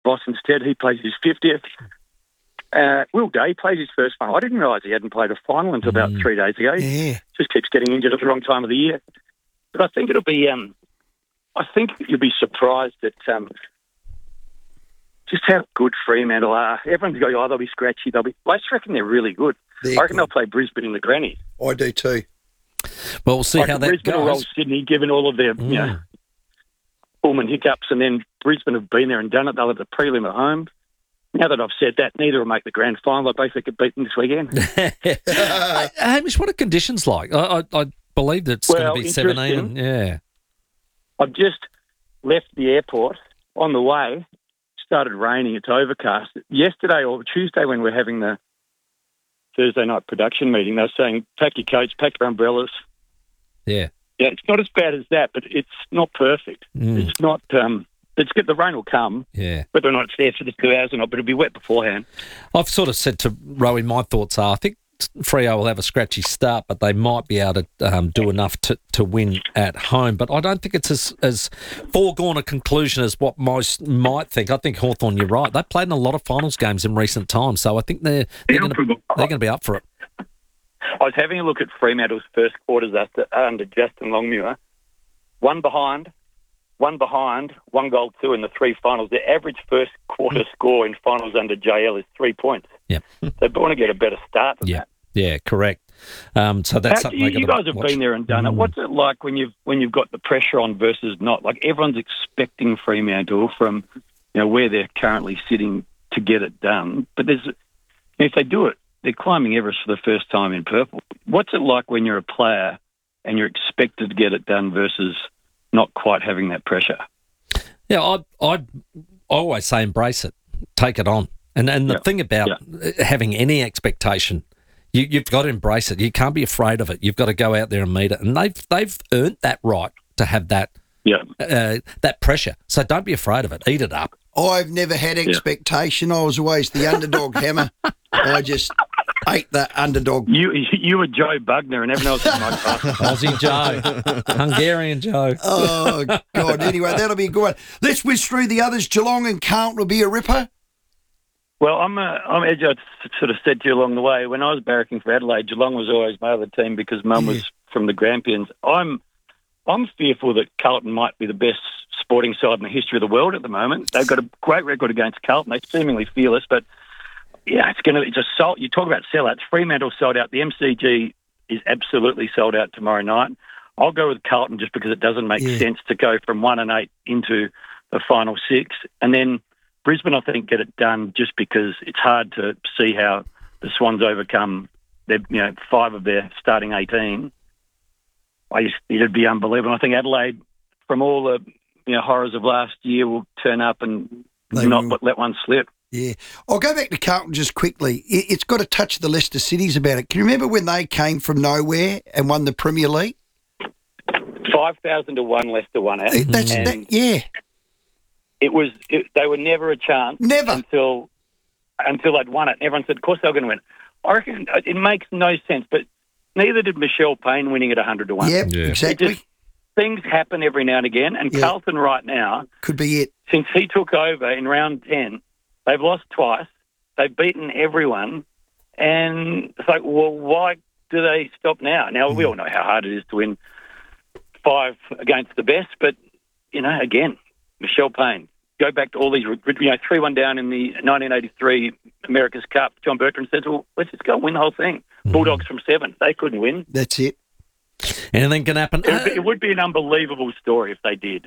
Voss instead. He plays his 50th. Will Day plays his first final. I didn't realise he hadn't played a final until about 3 days ago. Yeah. Just keeps getting injured at the wrong time of the year. But I think it'll be... I think you'll be surprised at just how good Fremantle are. Everyone's going, they'll be scratchy. I just reckon they're really good. I reckon they'll play Brisbane in the granny. I do too. Well, we'll see how that Brisbane will roll goes. Sydney, given all of their Pullman hiccups, and then Brisbane have been there and done it. They'll have the prelim at home. Now that I've said that, neither will make the grand final. They both get beaten this weekend. Hamish, what are conditions like? I believe that it's going to be 17. Yeah. I've just left the airport. On the way, started raining. It's overcast. Yesterday or Tuesday when we're having the Thursday night production meeting, they were saying, pack your coats, pack your umbrellas. Yeah. Yeah, it's not as bad as that, but it's not perfect. It's not... it's good. The rain will come. Yeah. Whether or not it's there for the 2 hours or not, but it'll be wet beforehand. I've sort of said to Rowie, my thoughts are, I think Freo will have a scratchy start, but they might be able to do enough to win at home. But I don't think it's as foregone a conclusion as what most might think. I think Hawthorn, you're right. They've played in a lot of finals games in recent times, so I think they're going to be up for it. I was having a look at Fremantle's first quarters under Justin Longmuir. One behind, one goal, two in the three finals. Their average first quarter score in finals under JL is 3 points. Yeah. They want to get a better start than that. Yeah, correct. So that's something you guys have been there and done it. What's it like when you've got the pressure on versus not? Like everyone's expecting Fremantle from where they're currently sitting to get it done. But if they do it, they're climbing Everest for the first time in purple. What's it like when you're a player and you're expected to get it done versus not quite having that pressure? Yeah, I always say embrace it, take it on. And the thing about having any expectation, you've got to embrace it. You can't be afraid of it. You've got to go out there and meet it. And they've earned that right to have that that pressure. So don't be afraid of it. Eat it up. I've never had expectation. I was always the underdog hammer. I just ate that underdog. You were Joe Bugner and everyone else was Mike Parker. Aussie Joe. Hungarian Joe. Oh, God. Anyway, that'll be a good one. Let's whiz through the others. Geelong and Carlton will be a ripper. Well, I'm as I sort of said to you along the way, when I was barracking for Adelaide, Geelong was always my other team because Mum was from the Grampians. I'm fearful that Carlton might be the best sporting side in the history of the world at the moment. They've got a great record against Carlton. They're seemingly fearless, but it's a sold. You talk about sellouts. Fremantle sold out. The MCG is absolutely sold out tomorrow night. I'll go with Carlton just because it doesn't make sense to go from 1-8 into the final six, and then Brisbane, I think, get it done just because it's hard to see how the Swans overcome their 5 of their starting 18. It'd be unbelievable. I think Adelaide, from all the horrors of last year, will turn up and not let one slip. Yeah. I'll go back to Carlton just quickly. It's got to touch the Leicester Cities about it. Can you remember when they came from nowhere and won the Premier League? 5,000 to 1 Leicester won it. Yeah. They were never a chance. Never. Until they'd won it. And everyone said, of course they were going to win. I reckon it makes no sense, but neither did Michelle Payne winning at 100 to 1. Yep, exactly. Things happen every now and again, and Carlton right now... Could be it. Since he took over in round 10, they've lost twice, they've beaten everyone, and it's like, well, why do they stop now? Now, we all know how hard it is to win 5 against the best, but, again, Michelle Payne, go back to all these, 3-1 down in the 1983 America's Cup. John Bertrand says, well, let's just go and win the whole thing. Bulldogs from 7, they couldn't win. That's it. Anything can happen. It would be an unbelievable story if they did.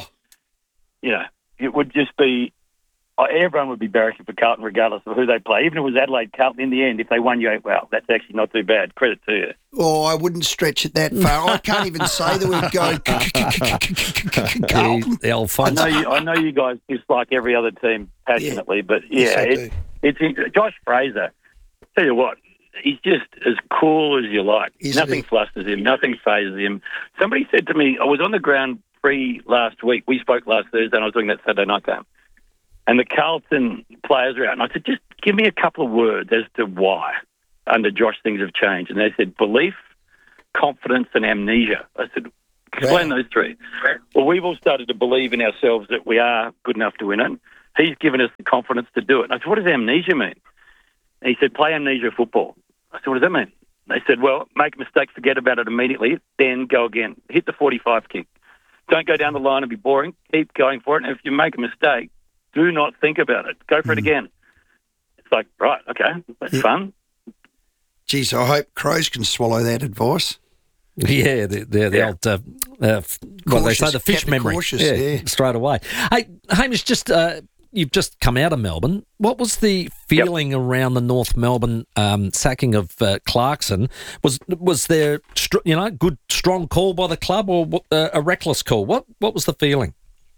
It would just be, everyone would be barracking for Carlton regardless of who they play. Even if it was Adelaide Carlton in the end, if they won, well, that's actually not too bad. Credit to you. Oh, I wouldn't stretch it that far. I can't even say that we'd go Carlton. The Alphonse. I know you guys dislike every other team passionately, but it's Josh Fraser. Tell you what, he's just as cool as you like. Nothing flusters him. Nothing phases him. Somebody said to me, I was on the ground last week. We spoke last Thursday and I was doing that Saturday night game. And the Carlton players were out. And I said, just give me a couple of words as to why under Josh things have changed. And they said, belief, confidence and amnesia. I said, explain those three. Well, we've all started to believe in ourselves that we are good enough to win it. he's given us the confidence to do it. And I said, what does amnesia mean? And he said, play amnesia football. I said, what does that mean? They said, well, make a mistake, forget about it immediately, then go again. Hit the 45 kick. Don't go down the line and be boring. Keep going for it. And if you make a mistake, do not think about it. Go for it again. It's like, right, okay, that's fun. Geez, I hope Crows can swallow that advice. Yeah, the old, what they say, the fish memory. Cautious, straight away. Hey, Hamish, you've just come out of Melbourne. What was the feeling around the North Melbourne sacking of Clarkson? Was there, good, strong call by the club or a reckless call? What was the feeling?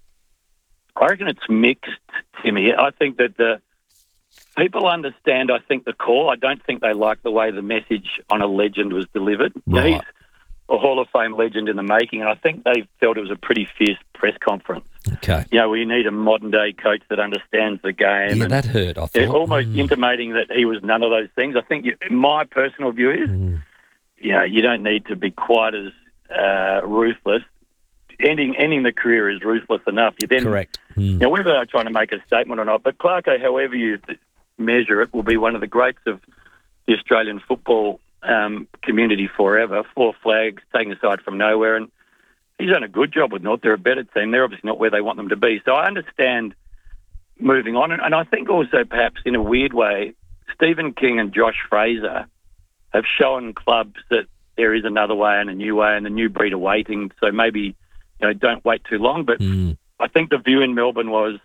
I reckon it's mixed, Timmy. I think that the people understand, I think, the call. I don't think they like the way the message on a legend was delivered. Right. He's a Hall of Fame legend in the making, and I think they felt it was a pretty fierce press conference. Okay. We need a modern-day coach that understands the game. Yeah, that hurt, I thought. They're almost intimating that he was none of those things. I think my personal view is, you don't need to be quite as ruthless. Ending the career is ruthless enough. You then, correct. Whether they're trying to make a statement or not, but Clarko, however you measure it, will be one of the greats of the Australian football community forever. 4 flags, taking the side from nowhere, and he's done a good job with North. They're a better team. They're obviously not where they want them to be. So I understand moving on, and I think also perhaps in a weird way, Stephen King and Josh Fraser have shown clubs that there is another way and a new way and a new breed of waiting. So maybe, don't wait too long. But I think the view in Melbourne was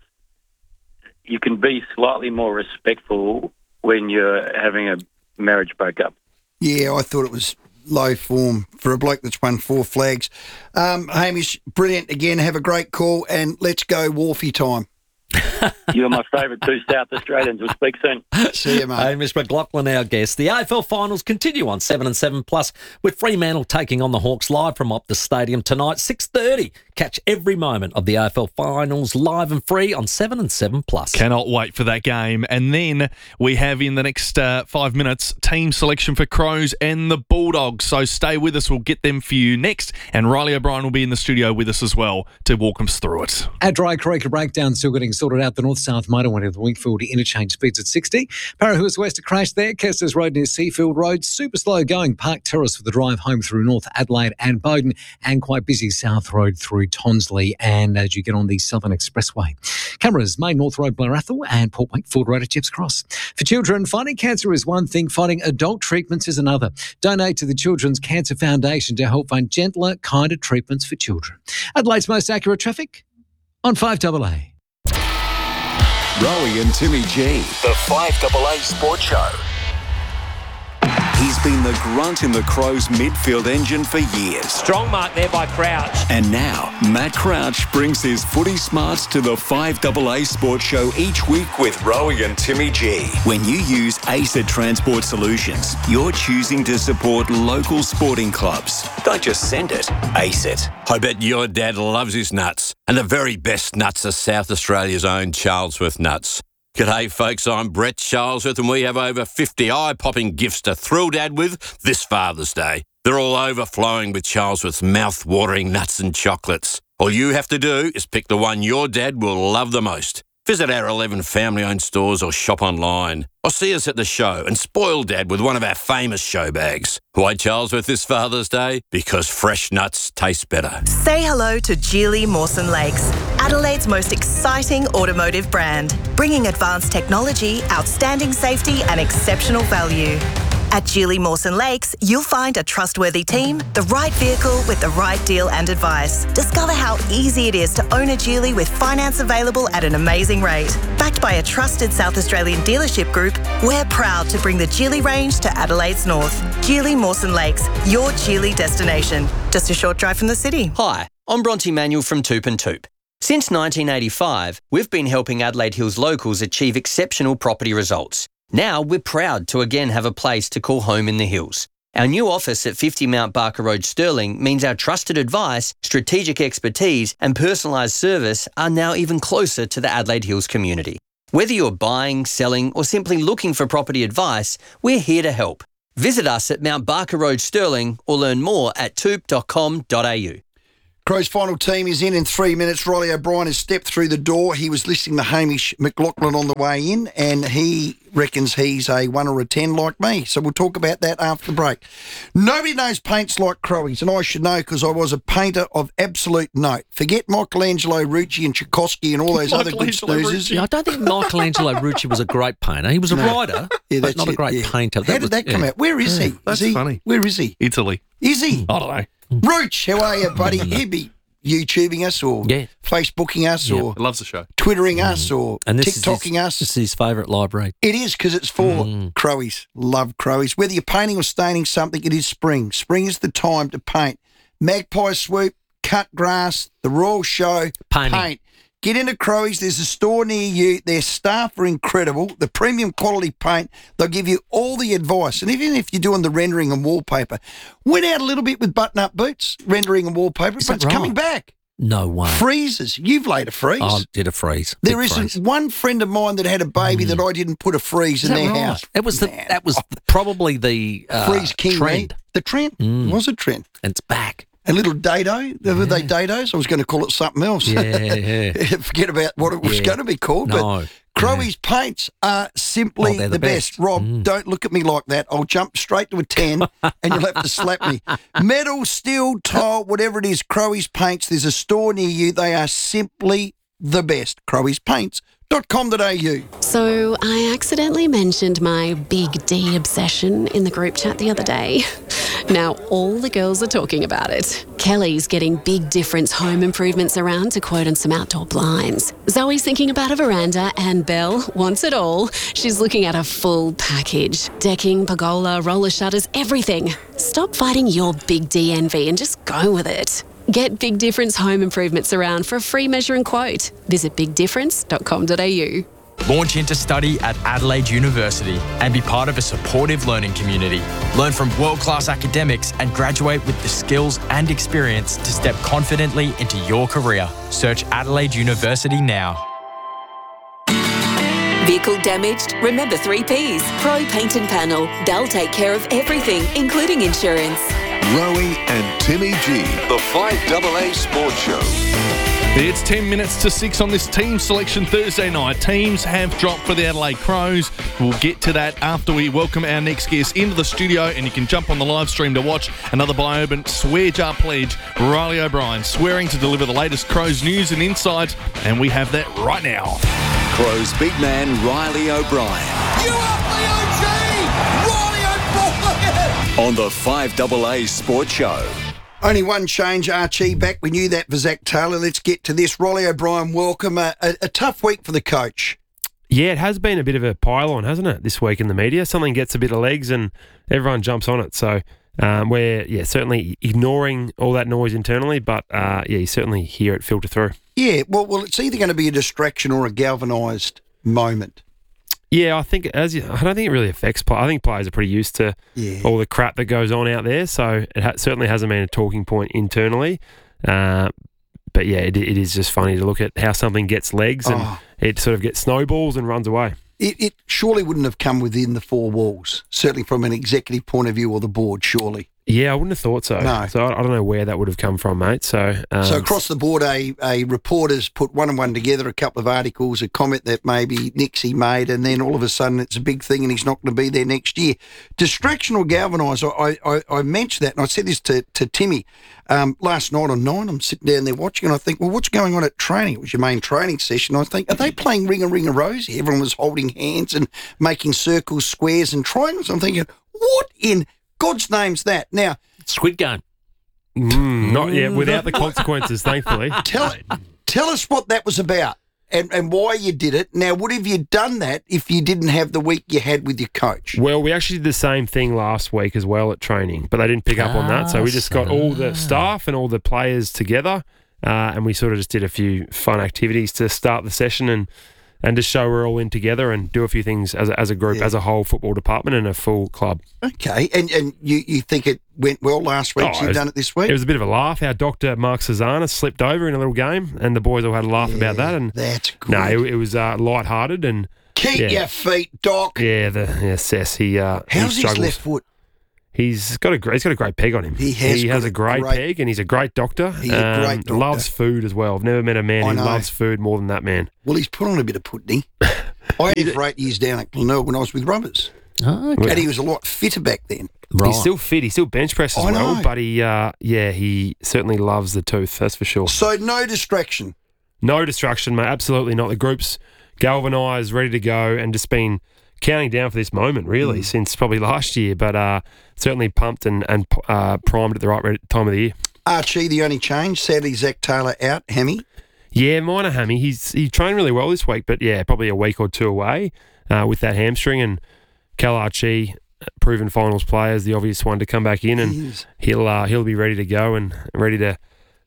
you can be slightly more respectful when you're having a marriage breakup. Yeah, I thought it was low form for a bloke that's won 4 flags. Hamish, brilliant again. Have a great call, and let's go Wharfie time. You're my favourite 2 South Australians. We'll speak soon. See you, mate. Hamish McLaughlin, our guest. The AFL finals continue on 7 and 7 plus, with Fremantle taking on the Hawks live from Optus Stadium tonight, 6:30. Catch every moment of the AFL finals live and free on 7 and 7 plus. Cannot wait for that game. And then we have in the next 5 minutes team selection for Crows and the Bulldogs. So stay with us. We'll get them for you next. And Riley O'Brien will be in the studio with us as well to walk us through it. At Dry Creek, a breakdown still getting sorted out. The north-south motorway of the Wingfield interchange speeds at 60. Parahua's west, a crash there. Kester's Road near Seafield Road. Super slow going. Park Terrace for the drive home through North Adelaide and Bowden. And quite busy South Road through Tonsley and as you get on the Southern Expressway. Cameras, Main North Road, Blair Athol and Port Wakefield Road at Chips Cross. For children, fighting cancer is one thing, fighting adult treatments is another. Donate to the Children's Cancer Foundation to help find gentler, kinder treatments for children. Adelaide's most accurate traffic on 5AA. Rowie and Timmy G, the 5AA Sports Show. He's been the grunt in the Crows midfield engine for years. Strong mark there by Crouch. And now, Matt Crouch brings his footy smarts to the 5AA Sports Show each week with Rowie and Timmy G. When you use ACET Transport Solutions, you're choosing to support local sporting clubs. Don't just send it, ACET. I bet your dad loves his nuts. And the very best nuts are South Australia's own Charlesworth nuts. G'day folks, I'm Brett Charlesworth and we have over 50 eye-popping gifts to thrill Dad with this Father's Day. They're all overflowing with Charlesworth's mouth-watering nuts and chocolates. All you have to do is pick the one your dad will love the most. Visit our 11 family-owned stores or shop online. Or see us at the show and spoil Dad with one of our famous show bags. Why Charlesworth this Father's Day? Because fresh nuts taste better. Say hello to Geely Mawson Lakes, Adelaide's most exciting automotive brand, bringing advanced technology, outstanding safety and exceptional value. At Geely Mawson Lakes, you'll find a trustworthy team, the right vehicle with the right deal and advice. Discover how easy it is to own a Geely with finance available at an amazing rate. Backed by a trusted South Australian dealership group, we're proud to bring the Geely range to Adelaide's north. Geely Mawson Lakes, your Geely destination. Just a short drive from the city. Hi, I'm Bronte Manuel from Toop and Toop. Since 1985, we've been helping Adelaide Hills locals achieve exceptional property results. Now we're proud to again have a place to call home in the hills. Our new office at 50 Mount Barker Road, Stirling, means our trusted advice, strategic expertise and personalised service are now even closer to the Adelaide Hills community. Whether you're buying, selling or simply looking for property advice, we're here to help. Visit us at Mount Barker Road, Stirling or learn more at toop.com.au. Crows' final team is in 3 minutes. Riley O'Brien has stepped through the door. He was listening to Hamish McLaughlin on the way in, and he reckons he's a 1 or a 10 like me. So we'll talk about that after the break. Nobody knows paints like Crowies, and I should know because I was a painter of absolute note. Forget Michelangelo Rucci and Tchaikovsky and all those other good snoozers. Yeah, I don't think Michelangelo Rucci was a great painter. He was a writer, but not a great painter. How did that come out? Where is he? That's funny. Where is he? Italy. Is he? I don't know. Rooch, how are you, buddy? He'd be YouTubing us or Facebooking us or Loves the show. Twittering us or TikToking us. This is his favourite library. It is because it's for Crowies. Love Crowies. Whether you're painting or staining something, it is spring. Spring is the time to paint. Magpie Swoop, cut grass, the Royal Show, paint. Get into Crowies. There's a store near you. Their staff are incredible. The premium quality paint. They'll give you all the advice. And even if you're doing the rendering and wallpaper, went out a little bit with button-up boots, rendering and wallpaper, but it's coming back. No way. Freezes. You've laid a freeze. I did a freeze. There isn't one friend of mine that had a baby that I didn't put a freeze in their house. It was that was probably the freeze king trend. Man. The trend. It was a trend. And it's back. A little dado. Were they dados? I was going to call it something else. Yeah. Forget about what it was going to be called. But Crowies paints are simply the best. Rob, don't look at me like that. I'll jump straight to a 10 and you'll have to slap me. Metal, steel, tile, whatever it is, Crowies paints. There's a store near you. They are simply the best. CrowiesPaints.com.au. So I accidentally mentioned my Big D obsession in the group chat the other day. Now all the girls are talking about it. Kelly's getting Big Difference home improvements around to quote on some outdoor blinds. Zoe's thinking about a veranda and Belle wants it all. She's looking at a full package. Decking, pergola, roller shutters, everything. Stop fighting your Big D envy and just go with it. Get Big Difference home improvements around for a free measure and quote. Visit bigdifference.com.au. Launch into study at Adelaide University and be part of a supportive learning community. Learn from world-class academics and graduate with the skills and experience to step confidently into your career. Search Adelaide University now. Vehicle damaged? Remember 3 Ps. Pro Paint and Panel. They'll take care of everything, including insurance. Rowie and Timmy G, the 5AA Sports Show. It's 10 minutes to 6 on this team selection Thursday night. Teams have dropped for the Adelaide Crows. We'll get to that after we welcome our next guest into the studio, and you can jump on the live stream to watch another Bioban Swear Jar pledge. Riley O'Brien swearing to deliver the latest Crows news and insight, and we have that right now. Crows big man Riley O'Brien. You are the OG! Riley O'Brien! On the 5AA Sports Show. Only one change, Archie. Back we knew that for Zach Taylor. Let's get to this. Riley O'Brien, welcome. A tough week for the coach. Yeah, it has been a bit of a pile-on, hasn't it, this week in the media? Something gets a bit of legs and everyone jumps on it. So we're certainly ignoring all that noise internally, but you certainly hear it filter through. Yeah, well, it's either going to be a distraction or a galvanised moment. Yeah, I don't think it really affects players. I think players are pretty used to all the crap that goes on out there, so it certainly hasn't been a talking point internally. But yeah, it is just funny to look at how something gets legs and it sort of gets snowballs and runs away. It surely wouldn't have come within the four walls, certainly from an executive point of view or the board, surely. Yeah, I wouldn't have thought so. No. So I don't know where that would have come from, mate. So across the board, a reporter's put one and one together, a couple of articles, a comment that maybe Nixie made, and then all of a sudden it's a big thing and he's not going to be there next year. Distraction or galvanise, I mentioned that, and I said this to Timmy last night on 9. I'm sitting down there watching, and I think, well, what's going on at training? It was your main training session. I think, are they playing Ring a Rosie? Everyone was holding hands and making circles, squares and triangles. I'm thinking, what in God's name's that? Now, Squid Game. Not yet, without the consequences, thankfully. Tell us what that was about and why you did it. Now, would have you done that if you didn't have the week you had with your coach? Well, we actually did the same thing last week as well at training, but they didn't pick up on that. So we just got all the staff and all the players together, and we sort of just did a few fun activities to start the session and just show we're all in together and do a few things as a group, as a whole football department and a full club. Okay, and you think it went well last week, so you've done it this week? It was a bit of a laugh. Our doctor, Mark Cezanne, slipped over in a little game and the boys all had a laugh about that. And that's good. No, it was lighthearted and... Keep your feet, Doc. Yeah, Cess, he How's struggles. his left foot? he's got a great peg on him. He has a great peg, and he's a great doctor. He's a great doctor. Loves food as well. I've never met a man who loves food more than that man. Well, he's put on a bit of pudding. I had him for 8 years down at Glenelg when I was with Robbers. Oh, okay. And he was a lot fitter back then. Right. He's still fit. He still bench presses well, but he certainly loves the tooth, that's for sure. So no distraction. No distraction, mate. Absolutely not. The group's galvanised, ready to go, and just been counting down for this moment, really, since probably last year, but certainly pumped and primed at the right time of the year. Archie, the only change. Sadly, Zach Taylor out, hammy. Yeah, minor hammy. He trained really well this week, but yeah, probably a week or two away with that hamstring. And Cal Archie, proven finals player, is the obvious one to come back in, and he'll be ready to go and ready to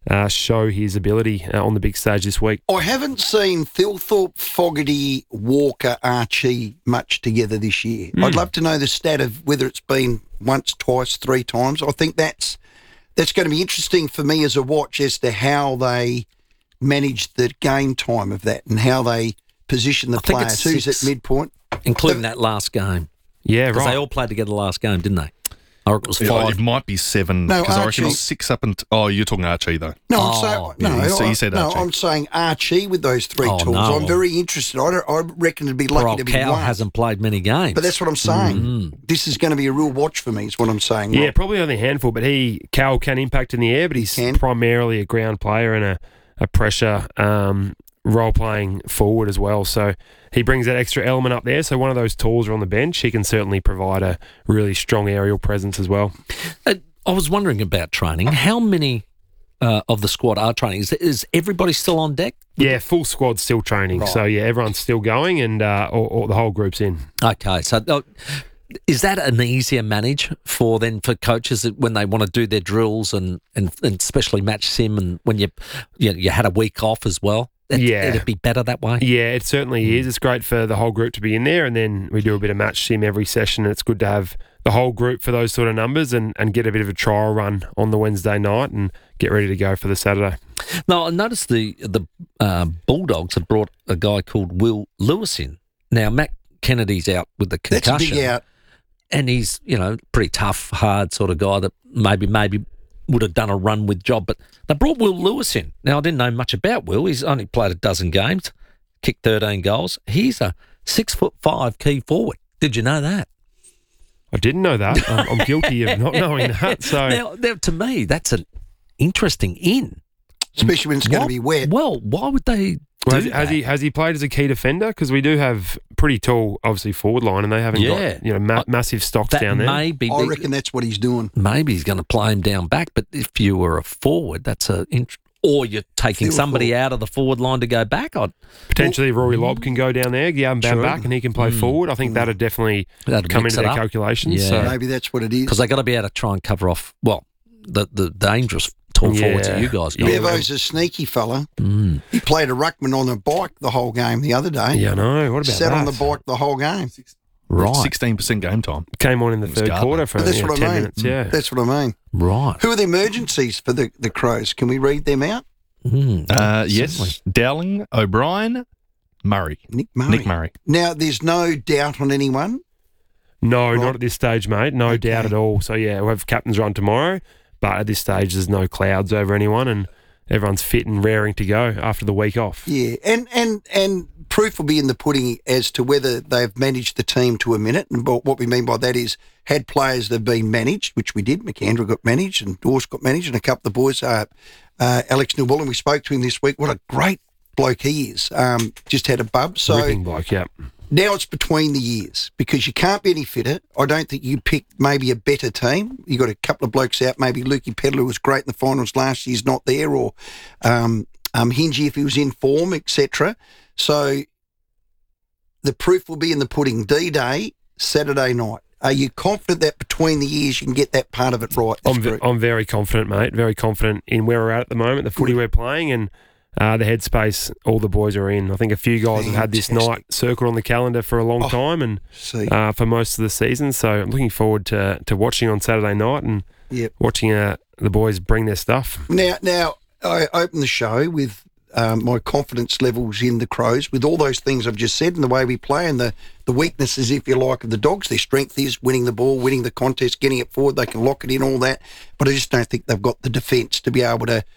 show his ability on the big stage this week. I haven't seen Thilthorpe, Fogarty, Walker, Archie much together this year. I'd love to know the stat of whether it's been once, twice, 3 times. I think that's going to be interesting for me as a watch as to how they manage the game time of that and how they position the players. Who's at midpoint? Including that last game. Yeah, right. Because they all played together last game, didn't they? Or it was 5. It might be 7. No, because I reckon it was 6 up and... Oh, you're talking Archie, though. No, I'm you said Archie. I'm saying Archie with those 3 tools. No. I'm very interested. I reckon it'd be lucky to be Cal one. hasn't played many games. But that's what I'm saying. This is going to be a real watch for me, is what I'm saying. Yeah, probably only a handful, but Cal can impact in the air, but he's primarily a ground player and a pressure role-playing forward as well. So he brings that extra element up there. So one of those tools are on the bench. He can certainly provide a really strong aerial presence as well. I was wondering about training. How many of the squad are training? Is everybody still on deck? Yeah, full squad's still training. Right. So, yeah, everyone's still going and or the whole group's in. Okay, so... Is that an easier manage for coaches when they want to do their drills and especially match sim and when you had a week off as well? It'd be better that way? Yeah, it certainly is. It's great for the whole group to be in there, and then we do a bit of match sim every session, and it's good to have the whole group for those sort of numbers and get a bit of a trial run on the Wednesday night and get ready to go for the Saturday. Now, I noticed the Bulldogs have brought a guy called Will Lewis in. Now, Matt Kennedy's out with the concussion. That's a big out. And he's, pretty tough, hard sort of guy that maybe would have done a run with job. But they brought Will Lewis in. Now, I didn't know much about Will. He's only played a dozen games, kicked 13 goals. He's a 6'5" key forward. Did you know that? I didn't know that. I'm guilty of not knowing that. So now, to me, that's an interesting in. Especially when it's going to be wet. Well, why would they... Has he played as a key defender? Because we do have pretty tall, obviously, forward line, and they haven't got massive stocks down there. I reckon that's what he's doing. Maybe he's going to play him down back, but if you were a forward, that's or you're taking somebody out of the forward line to go back. Potentially Rory Lobb can go down there, back, and he can play forward. I think that'd definitely come into their calculations. Yeah. So. Maybe that's what it is. Because they got to be able to try and cover off, the dangerous tall forwards that you guys got. Bevo's a sneaky fella. He played a ruckman on a bike the whole game the other day. Yeah, I know. What about Sat that? on the bike the whole game. Right. 16% game time. Came on in the third quarter for 10 minutes. Yeah. That's what I mean. Right. Who are the emergencies for the Crows? Can we read them out? Yes. Dowling, O'Brien, Murray. Nick Murray. Now, there's no doubt on anyone? No, not at this stage, mate. No doubt at all. So, yeah, we'll have captain's run tomorrow. But at this stage, there's no clouds over anyone, and everyone's fit and raring to go after the week off. Yeah, and proof will be in the pudding as to whether they've managed the team to a minute. And what we mean by that is had players that have been managed, which we did. McAndrew got managed, and Dorse got managed, and a couple of the boys. Alex Newwallen, we spoke to him this week. What a great bloke he is. Just had a bub. So ripping bloke, yeah. Now it's between the years because you can't be any fitter. I don't think you pick maybe a better team. You got a couple of blokes out. Maybe Lukey Pedler was great in the finals last year. He's not there, or Hingy if he was in form, etc. So the proof will be in the pudding. D-Day, Saturday night. Are you confident that between the years you can get that part of it right? I'm very confident, mate. Very confident in where we're at the moment, the footy we're playing, and the headspace all the boys are in. I think a few guys have had this night circled on the calendar for a long time and for most of the season. So I'm looking forward to watching on Saturday night and watching the boys bring their stuff. Now I opened the show with my confidence levels in the Crows with all those things I've just said and the way we play and the weaknesses, if you like, of the Dogs. Their strength is winning the ball, winning the contest, getting it forward. They can lock it in, all that. But I just don't think they've got the defence to be able to,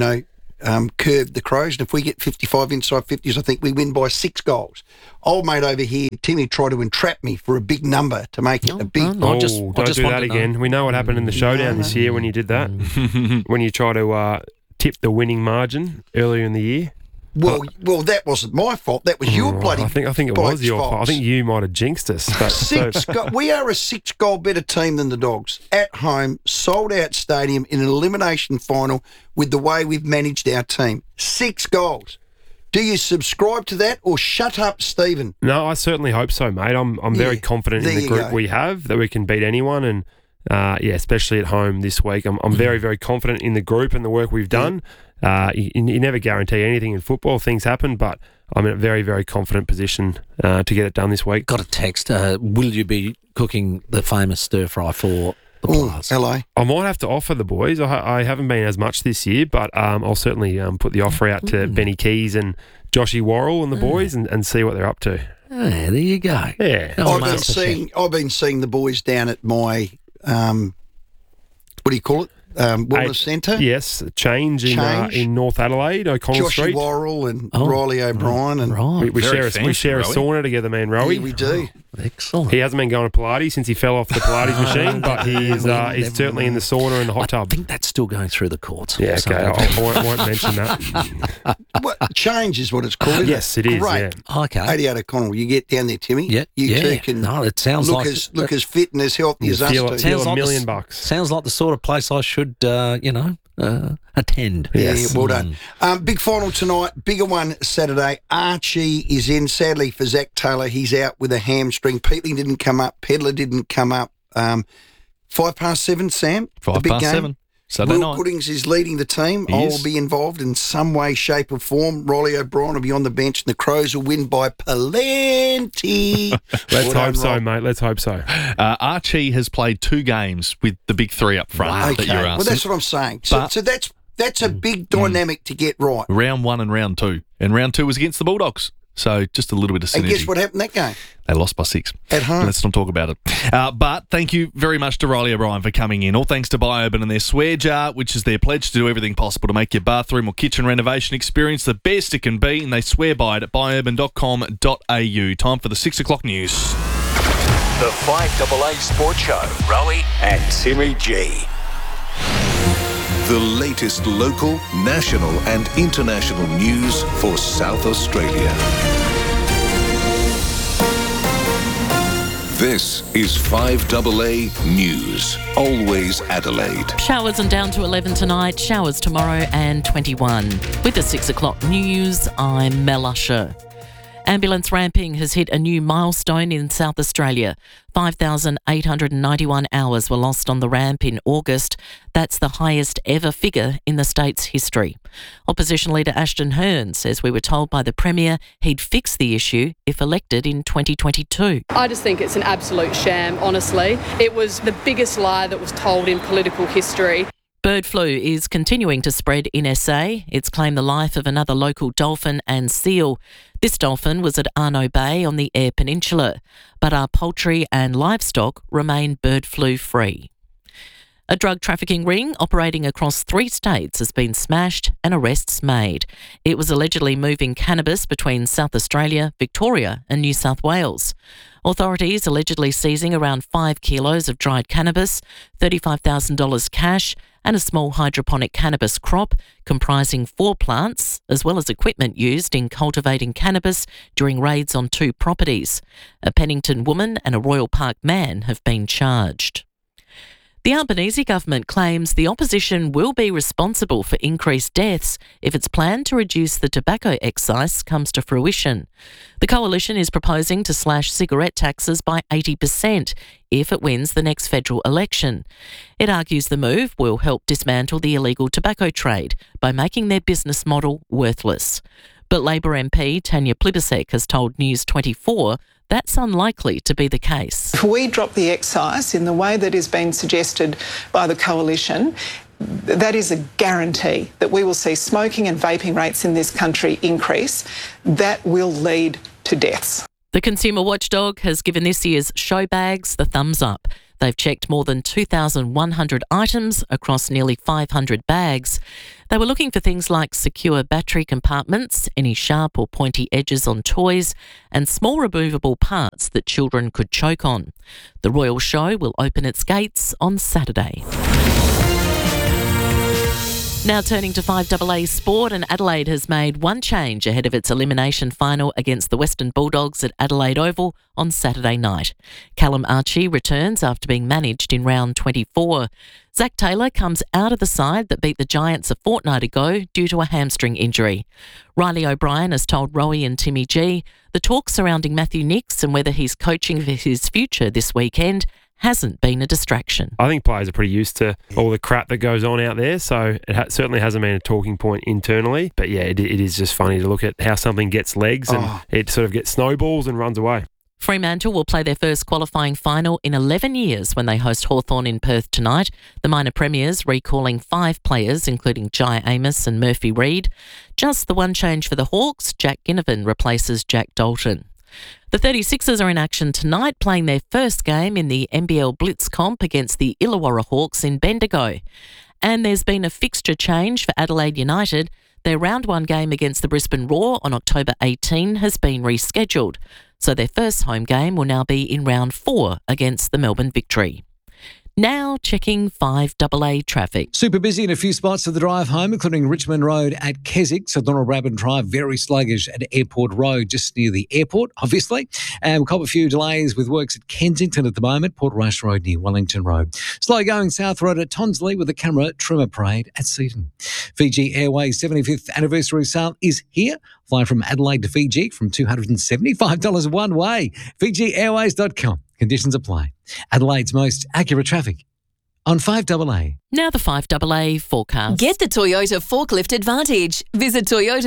curb the Crows. And if we get 55 inside 50s, I think we win by 6 goals. Old mate over here, Timmy, tried to entrap me for a big number to make it a big... don't do that again. We know what happened in the showdown this year when you did that. When you try to tip the winning margin earlier in the year. Well, that wasn't my fault. That was your bloody. I think it was your fault. I think you might have jinxed us. But we are a 6-goal better team than the Dogs at home, sold out stadium in an elimination final with the way we've managed our team. 6 goals. Do you subscribe to that or shut up, Stephen? No, I certainly hope so, mate. I'm very confident in the group we have that we can beat anyone, and especially at home this week. I'm very, very confident in the group and the work we've done. You never guarantee anything in football. Things happen, but I'm in a very, very confident position to get it done this week. Got a text. Will you be cooking the famous stir fry for the players? Hello. I might have to offer the boys. I haven't been as much this year, but I'll certainly put the offer out to Benny Keys and Joshy Worrell and the boys and see what they're up to. There you go. Yeah. I've been seeing the boys down at my what do you call it? Wellness Centre. Yes, Change in North Adelaide, O'Connell Street. Josh Worrell and Riley O'Brien. And we share a sauna together, man, Rowie. Yeah, we do. Excellent. He hasn't been going to Pilates since he fell off the Pilates machine, but he's certainly in the sauna and the hot tub. I think that's still going through the courts. Yeah, okay. I won't mention that. Change is what it's called. Yes, it is. Great. Yeah. Okay. 88 O'Connell. You get down there, Timmy. Yeah. You two can it sounds look as fit and as healthy as us do. Feel $1 million. Sounds like the sort of place I should, attend. Yes. Yeah, well done. Big final tonight, bigger one Saturday. Archie is in. Sadly for Zach Taylor, he's out with a hamstring. Peatling didn't come up. Pedler didn't come up. 7:05, Sam. 7:05. Saturday night. Will Puddings is leading the team. I will be involved in some way, shape or form. Riley O'Brien will be on the bench and the Crows will win by plenty. Let's hope so, mate. Let's hope so. Archie has played 2 games with the big 3 up front that you're asking. Well, that's what I'm saying. So that's a big dynamic to get right. Round 1 and round 2. And round 2 was against the Bulldogs. So just a little bit of synergy. And guess what happened that game? They lost by 6. At home. Let's not talk about it. But thank you very much to Riley O'Brien for coming in. All thanks to Biourban and their swear jar, which is their pledge to do everything possible to make your bathroom or kitchen renovation experience the best it can be. And they swear by it at biourban.com.au. Time for the 6 o'clock news. The 5AA Sports Show. Rowie and Timmy G. The latest local, national and international news for South Australia. This is 5AA News. Always Adelaide. Showers and down to 11 tonight, showers tomorrow and 21. With the 6 o'clock news, I'm Mel Usher. Ambulance ramping has hit a new milestone in South Australia. 5,891 hours were lost on the ramp in August. That's the highest ever figure in the state's history. Opposition leader Ashton Hearn says we were told by the Premier he'd fix the issue if elected in 2022. I just think it's an absolute sham, honestly. It was the biggest lie that was told in political history. Bird flu is continuing to spread in SA. It's claimed the life of another local dolphin and seal. This dolphin was at Arno Bay on the Eyre Peninsula, but our poultry and livestock remain bird flu free. A drug trafficking ring operating across 3 states has been smashed and arrests made. It was allegedly moving cannabis between South Australia, Victoria and New South Wales. Authorities allegedly seizing around 5 kilos of dried cannabis, $35,000 cash and a small hydroponic cannabis crop comprising 4 plants, as well as equipment used in cultivating cannabis during raids on 2 properties. A Pennington woman and a Royal Park man have been charged. The Albanese government claims the opposition will be responsible for increased deaths if its plan to reduce the tobacco excise comes to fruition. The coalition is proposing to slash cigarette taxes by 80% if it wins the next federal election. It argues the move will help dismantle the illegal tobacco trade by making their business model worthless. But Labor MP Tanya Plibersek has told News 24 that's unlikely to be the case. If we drop the excise in the way that is being suggested by the coalition, that is a guarantee that we will see smoking and vaping rates in this country increase. That will lead to deaths. The Consumer Watchdog has given this year's show bags the thumbs up. They've checked more than 2,100 items across nearly 500 bags. They were looking for things like secure battery compartments, any sharp or pointy edges on toys, and small removable parts that children could choke on. The Royal Show will open its gates on Saturday. Now turning to 5AA sport, and Adelaide has made one change ahead of its elimination final against the Western Bulldogs at Adelaide Oval on Saturday night. Callum Archie returns after being managed in round 24. Zach Taylor comes out of the side that beat the Giants a fortnight ago due to a hamstring injury. Riley O'Brien has told Rowie and Timmy G the talk surrounding Matthew Nicks and whether he's coaching for his future this weekend hasn't been a distraction. I think players are pretty used to all the crap that goes on out there, so it certainly hasn't been a talking point internally. But yeah, it is just funny to look at how something gets legs and it sort of gets snowballs and runs away. Fremantle will play their first qualifying final in 11 years when they host Hawthorn in Perth tonight. The minor premiers recalling 5 players, including Jai Amos and Murphy Reid. Just the one change for the Hawks, Jack Ginnivan replaces Jack Dalton. The 36ers are in action tonight, playing their first game in the NBL Blitz comp against the Illawarra Hawks in Bendigo. And there's been a fixture change for Adelaide United. Their round 1 game against the Brisbane Roar on October 18 has been rescheduled. So their first home game will now be in round 4 against the Melbourne Victory. Now checking 5AA traffic. Super busy in a few spots for the drive home, including Richmond Road at Keswick, so Donald Rabbit Drive, very sluggish at Airport Road, just near the airport, obviously. And we've got a few delays with works at Kensington at the moment, Portrush Road near Wellington Road. Slow going South Road at Tonsley with the camera trimmer parade at Seaton. Fiji Airways 75th anniversary sale is here. Fly from Adelaide to Fiji from $275 one way. FijiAirways.com. Conditions apply. Adelaide's most accurate traffic on 5AA. Now the 5AA forecast. Get the Toyota Forklift Advantage. Visit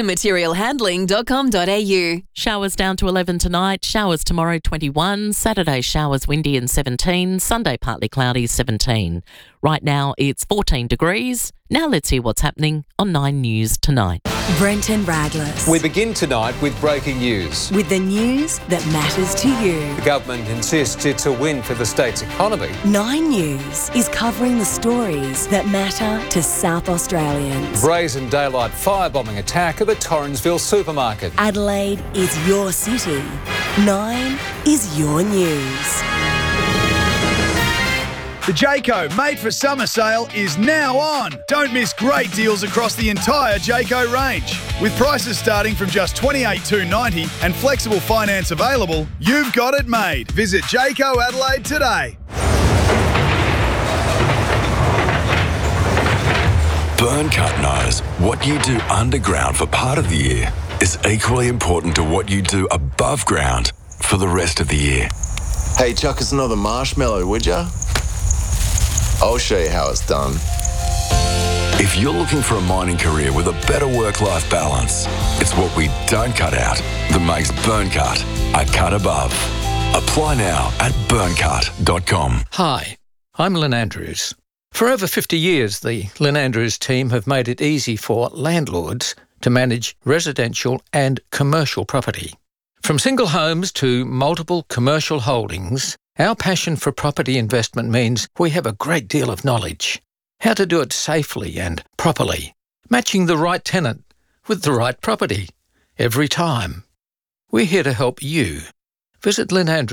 toyotamaterialhandling.com.au. Showers down to 11 tonight, showers tomorrow 21, Saturday showers windy and 17, Sunday partly cloudy 17. Right now it's 14 degrees. Now let's hear what's happening on 9 News tonight. Brenton Radless. We begin tonight with breaking news. With the news that matters to you. The government insists it's a win for the state's economy. 9 News is covering the stories that matter to South Australians. Brazen daylight firebombing attack at the Torrensville supermarket. Adelaide is your city. 9 is your news. The Jayco Made for Summer sale is now on. Don't miss great deals across the entire Jayco range. With prices starting from just $28,290 and flexible finance available, you've got it made. Visit Jayco Adelaide today. Burncut knows what you do underground for part of the year is equally important to what you do above ground for the rest of the year. Hey, chuck us another marshmallow, would ya? I'll show you how it's done. If you're looking for a mining career with a better work-life balance, it's what we don't cut out that makes Burncut a cut above. Apply now at burncut.com. Hi, I'm Lynn Andrews. For over 50 years, the Lynn Andrews team have made it easy for landlords to manage residential and commercial property. From single homes to multiple commercial holdings, our passion for property investment means we have a great deal of knowledge. How to do it safely and properly, matching the right tenant with the right property every time. We're here to help you. Visit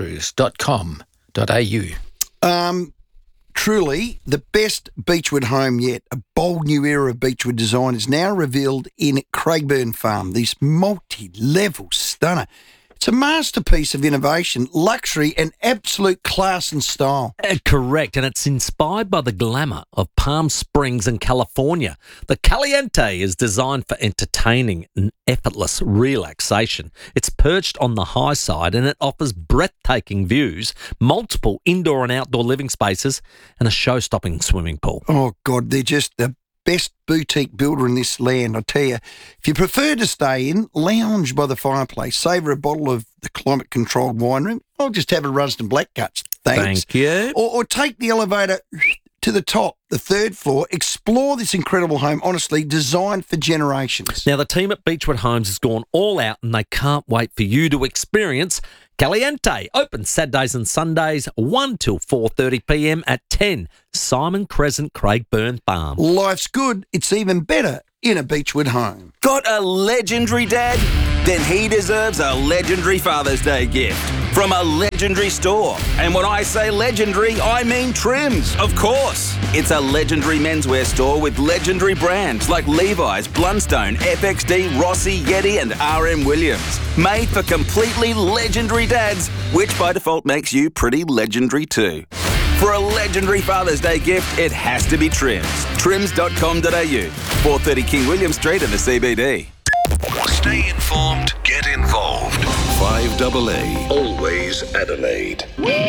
lynnandrews.com.au. Truly, the best Beechwood home yet. A bold new era of Beechwood design is now revealed in Craigburn Farm. This multi-level stunner. It's a masterpiece of innovation, luxury and absolute class and style. Correct, and it's inspired by the glamour of Palm Springs in California. The Caliente is designed for entertaining and effortless relaxation. It's perched on the high side and it offers breathtaking views, multiple indoor and outdoor living spaces and a show-stopping swimming pool. Oh, God, they're just the best boutique builder in this land. I tell you, if you prefer to stay in, lounge by the fireplace, savour a bottle of the climate-controlled wine room, I'll just have a Rusden Black Cuts. Thanks. Thank you. Or take the elevator to the top, the third floor. Explore this incredible home, honestly, designed for generations. Now, the team at Beechwood Homes has gone all out and they can't wait for you to experience Caliente. Open Saturdays and Sundays, 1 till 4:30 p.m. at 10 Simon Crescent, Craigburn Farm. Life's good. It's even better in a Beechwood home. Got a legendary dad? Then he deserves a legendary Father's Day gift from a legendary store. And when I say legendary, I mean Trims, of course. It's a legendary menswear store with legendary brands like Levi's, Blundstone, FXD, Rossi, Yeti and RM Williams. Made for completely legendary dads, which by default makes you pretty legendary too. For a legendary Father's Day gift, it has to be Trims. Trims.com.au, 430 King William Street in the CBD. Stay informed, get involved. 5AA, always Adelaide.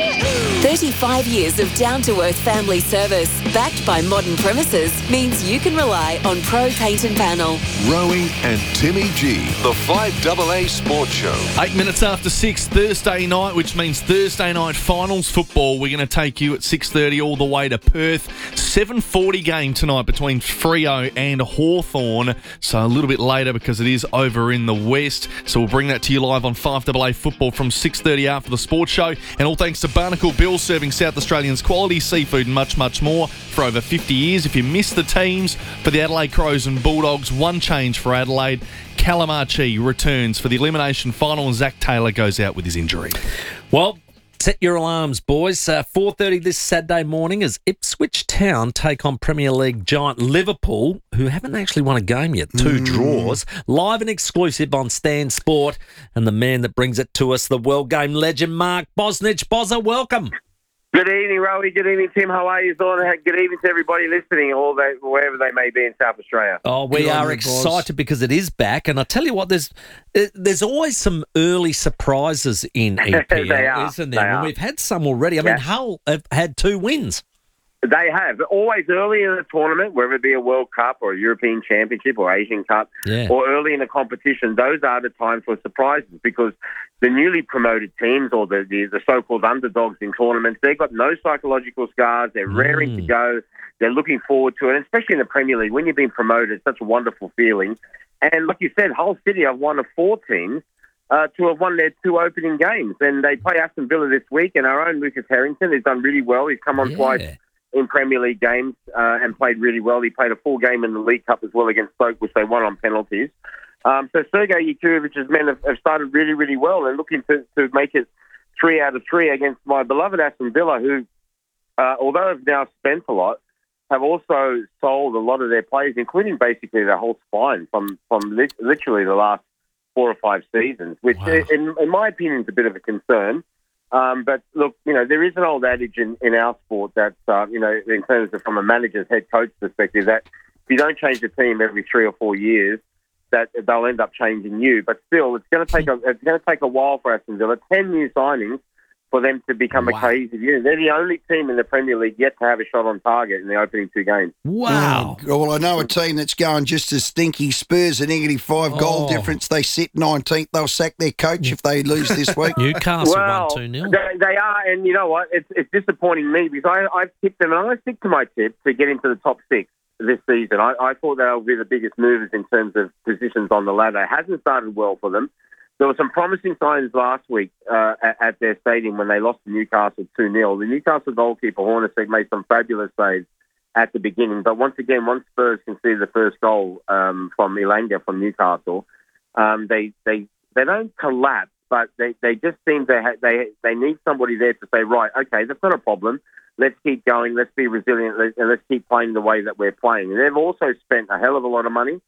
35 years of down-to-earth family service, backed by modern premises, means you can rely on Pro Paint and Panel. Rowie and Timmy G, the 5AA Sports Show. 8 minutes after 6, Thursday night, which means Thursday night finals football. We're going to take you at 6:30 all the way to Perth. 7:40 game tonight between Freo and Hawthorn. So a little bit later because it is over in the west. So we'll bring that to you live on 5AA Football from 6:30 after the sports show. And all thanks to Barnacle Bill, serving South Australians quality seafood and much, much more for over 50 years. If you missed the teams for the Adelaide Crows and Bulldogs, one change for Adelaide. Calamachi returns for the elimination final and Zach Taylor goes out with his injury. Well, set your alarms, boys. 4:30 this Saturday morning as Ipswich Town take on Premier League giant Liverpool, who haven't actually won a game yet. 2 draws. Live and exclusive on Stan Sport. And the man that brings it to us, the World Game legend, Mark Bosnich. Bozza, welcome. Good evening, Rowie. Good evening, Tim. How are you? Good evening to everybody listening, wherever they may be in South Australia. Oh, we are excited because it is back. And I tell you what, there's always some early surprises in EPL, isn't there? And we've had some already. I mean, Hull have had 2 wins. They have. Always early in the tournament, whether it be a World Cup or a European Championship or Asian Cup, or early in a competition, those are the times for surprises because the newly promoted teams or the so-called underdogs in tournaments, they've got no psychological scars. They're raring to go. They're looking forward to it, and especially in the Premier League. When you've been promoted, it's such a wonderful feeling. And like you said, Hull City are one of 4 teams to have won their 2 opening games. And they play Aston Villa this week, and our own Lucas Harrington has done really well. He's come on twice in Premier League games and played really well. He played a full game in the League Cup as well against Stoke, which they won on penalties. So Sergei Yakovic's men have started really, really well and looking to make it 3 out of 3 against my beloved Aston Villa, who, although have now spent a lot, have also sold a lot of their players, including basically their whole spine from literally the last 4 or 5 seasons, which in my opinion is a bit of a concern. But look, there is an old adage in our sport that, in terms of from a manager's head coach perspective, that if you don't change the team every 3 or 4 years, that they'll end up changing you. But still, it's going to take a while for Aston Villa. 10 new signings for them to become a cohesive unit. They're the only team in the Premier League yet to have a shot on target in the opening 2 games. Wow. Well, I know a team that's going just as stinky. Spurs, a -5 goal difference. They sit 19th. They'll sack their coach if they lose this week. Newcastle won 2-0. They are, and you know what? It's disappointing me because I've tipped them, and I'm going to stick to my tip to get into the top 6 this season. I thought they'll be the biggest movers in terms of positions on the ladder. It hasn't started well for them. There were some promising signs last week at their stadium when they lost to Newcastle 2-0. The Newcastle goalkeeper, Hornacek, made some fabulous saves at the beginning. But once again, once Spurs conceded the first goal from Elanga from Newcastle, they don't collapse, but they just seem to they need somebody there to say, right, okay, that's not a problem. Let's keep going. Let's be resilient. And let's keep playing the way that we're playing. And they've also spent a hell of a lot of money,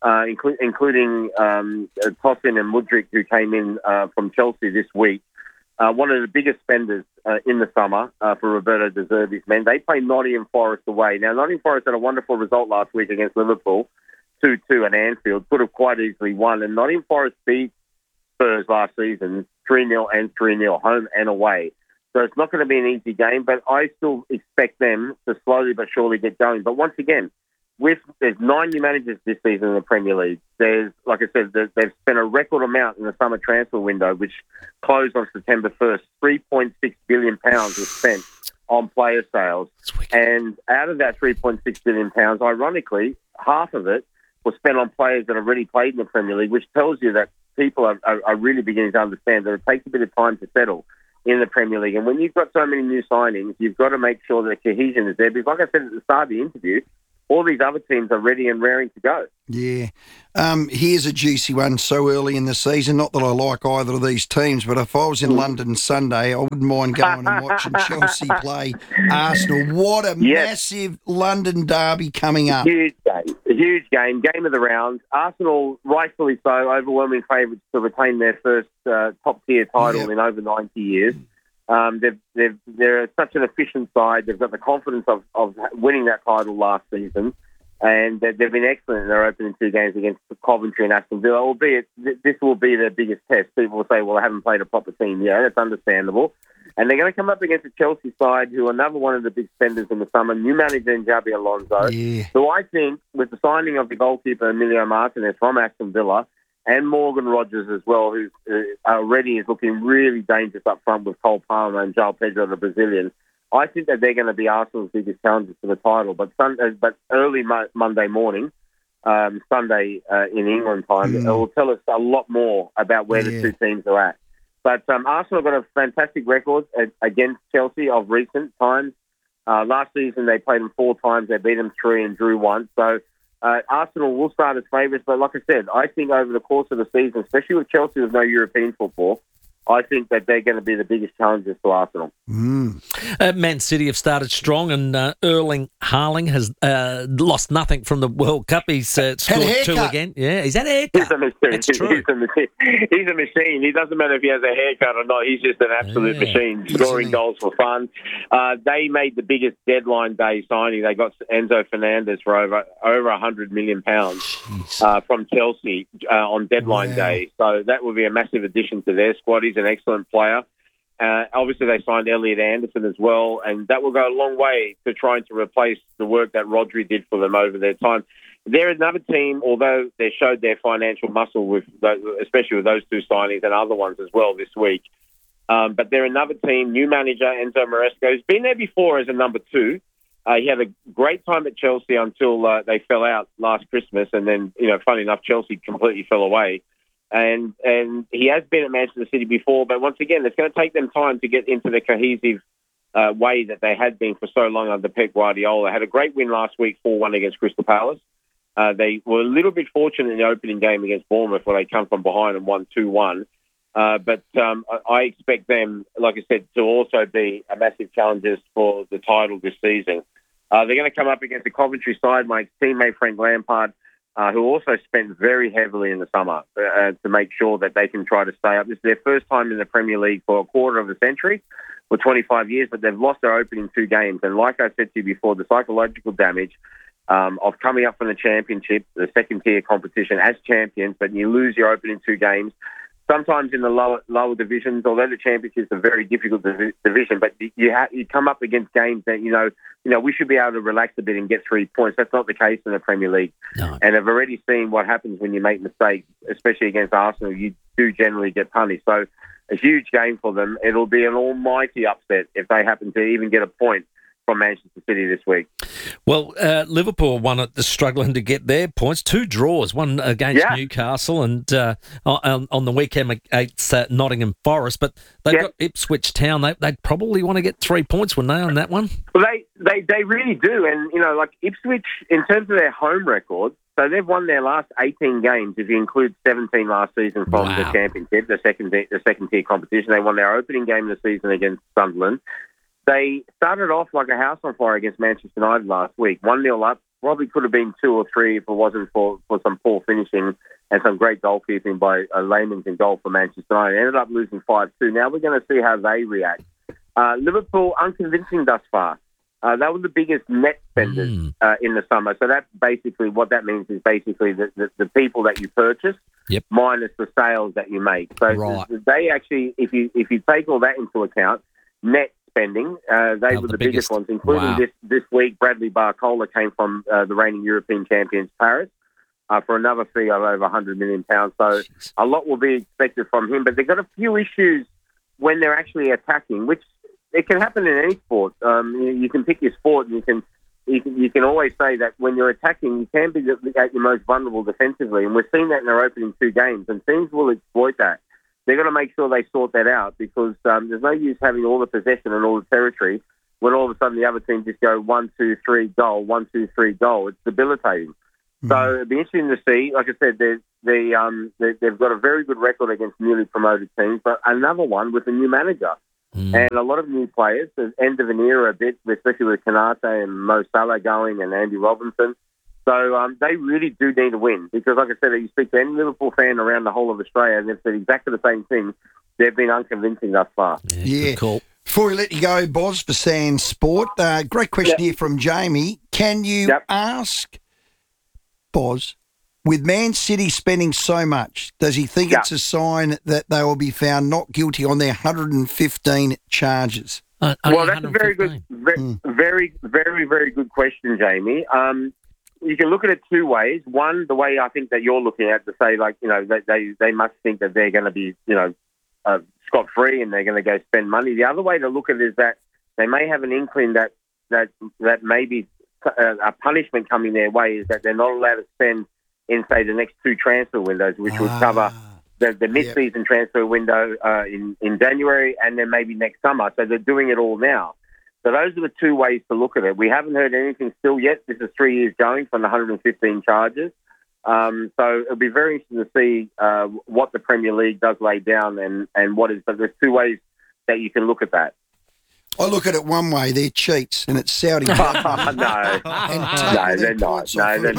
including Tosin and Mudryk, who came in from Chelsea this week. One of the biggest spenders in the summer for Roberto De Zerbi's men. They play Nottingham Forest away. Now, Nottingham Forest had a wonderful result last week against Liverpool, 2-2 at Anfield. Could have quite easily won. And Nottingham Forest beat Spurs last season 3-0 and 3-0, home and away. So it's not going to be an easy game, but I still expect them to slowly but surely get going. But once again, there's 9 new managers this season in the Premier League. There's, like I said, they've spent a record amount in the summer transfer window, which closed on September 1st. £3.6 billion was spent on player sales. And out of that £3.6 billion, ironically, half of it was spent on players that have already played in the Premier League, which tells you that people are really beginning to understand that it takes a bit of time to settle in the Premier League. And when you've got so many new signings, you've got to make sure that the cohesion is there. Because like I said at the start of the interview, all these other teams are ready and raring to go. Yeah. Here's a juicy one so early in the season. Not that I like either of these teams, but if I was in London Sunday, I wouldn't mind going and watching Chelsea play Arsenal. What a massive London derby coming up. Huge game of the round. Arsenal, rightfully so, overwhelming favourites to retain their first top-tier title in over 90 years. They're such an efficient side. They've got the confidence of winning that title last season, and they've been excellent in their opening two games against Coventry and Aston Villa, albeit this will be their biggest test. People will say, well, they haven't played a proper team. Yeah, that's understandable. And they're going to come up against a Chelsea side who are another one of the big spenders in the summer, new manager Xabi Alonso, who I think, with the signing of the goalkeeper Emilio Martinez from Aston Villa, and Morgan Rogers as well, who already is looking really dangerous up front with Cole Palmer and João Pedro, the Brazilian. I think that they're going to be Arsenal's biggest challengers for the title. But early Monday morning, Sunday in England time, it will tell us a lot more about where the two teams are at. But Arsenal got a fantastic record against Chelsea of recent times. Last season, they played them 4 times. They beat them 3 and drew 1. So Arsenal will start as favourites, but like I said, I think over the course of the season, especially with Chelsea with no European football, I think that they're going to be the biggest challengers to Arsenal. Man City have started strong, and Erling Haaland has lost nothing from the World Cup. He's scored 2 again. Yeah, he's had a haircut. He's a machine. That's true. He's a machine. He doesn't matter if he has a haircut or not. He's just an absolute machine, scoring goals for fun. They made the biggest deadline day signing. They got Enzo Fernandez for over £100 million from Chelsea on deadline day. So that will be a massive addition to their squad. He's an excellent player. Obviously, they signed Elliot Anderson as well, and that will go a long way to trying to replace the work that Rodri did for them over their time. They're another team, although they showed their financial muscle, especially with those 2 signings and other ones as well this week. But they're another team, new manager, Enzo Maresca, who's been there before as a number 2. He had a great time at Chelsea until they fell out last Christmas, and then, funny enough, Chelsea completely fell away. And he has been at Manchester City before, but once again, it's going to take them time to get into the cohesive way that they had been for so long under Pep Guardiola. Had a great win last week, 4-1 against Crystal Palace. They were a little bit fortunate in the opening game against Bournemouth, where they come from behind and won 2-1. But I expect them, like I said, to also be a massive challengers for the title this season. They're going to come up against the Coventry side. My teammate Frank Lampard, who also spent very heavily in the summer to make sure that they can try to stay up. This is their first time in the Premier League for a quarter of a century, for 25 years, but they've lost their opening 2 games. And like I said to you before, the psychological damage of coming up from the Championship, the second-tier competition as champions, but you lose your opening 2 games. Sometimes in the lower divisions, although the Championship is a very difficult division, but you come up against games that, we should be able to relax a bit and get 3 points. That's not the case in the Premier League. No. And I've already seen what happens when you make mistakes, especially against Arsenal. You do generally get punished. So a huge game for them. It'll be an almighty upset if they happen to even get a point from Manchester City this week. Well, Liverpool struggling to get their points. 2 draws, one against Newcastle and on the weekend against Nottingham Forest. But they've got Ipswich Town. They'd probably want to get 3 points, wouldn't they, on that one? Well, they really do. And, like Ipswich, in terms of their home record, so they've won their last 18 games, if you include 17 last season from the Championship, the second-tier competition. They won their opening game of the season against Sunderland. They started off like a house on fire against Manchester United last week, 1-0 up. Probably could have been 2 or 3 if it wasn't for some poor finishing and some great goalkeeping by Layman's in goal for Manchester United. Ended up losing 5-2. Now we're going to see how they react. Liverpool, unconvincing thus far. They were the biggest net spenders in the summer. So that basically, what that means is basically the people that you purchase minus the sales that you make. So they actually, if you take all that into account, net spending, they were the biggest ones, including this week. Bradley Barcola came from the reigning European champions Paris for another fee of over £100 million. So a lot will be expected from him, but they've got a few issues when they're actually attacking, which it can happen in any sport. You can pick your sport, and you can always say that when you're attacking, you can be at your most vulnerable defensively, and we've seen that in our opening 2 games, and teams will exploit that. They're going to make sure they sort that out, because there's no use having all the possession and all the territory when all of a sudden the other team just go 1-2-3 goal, 1-2-3 goal. It's debilitating. So it'd be interesting to see. Like I said, they've got a very good record against newly promoted teams, but another one with a new manager. And a lot of new players, the end of an era a bit, especially with Kanate and Mo Salah going and Andy Robinson. So they really do need a win, because, like I said, you speak to any Liverpool fan around the whole of Australia, and they've said exactly the same thing. They've been unconvincing thus far. Yeah. Cool. Before we let you go, Boz, for Sand Sport, great question here from Jamie. Can you ask Boz, with Man City spending so much, does he think it's a sign that they will be found not guilty on their 115 charges? Well, that's a very good, very, very, very good question, Jamie. You can look at it 2 ways. One, the way I think that you're looking at, to say, like, they must think that they're going to be, scot-free and they're going to go spend money. The other way to look at it is that they may have an inkling that maybe a punishment coming their way is that they're not allowed to spend in, say, the next 2 transfer windows, which would cover the mid-season transfer window in January and then maybe next summer. So they're doing it all now. So those are the 2 ways to look at it. We haven't heard anything still yet. This is 3 years going from the 115 charges. So it'll be very interesting to see what the Premier League does lay down and what is. But there's 2 ways that you can look at that. I look at it one way, they're cheats, and it's Saudi. No, they're not. No, they're not.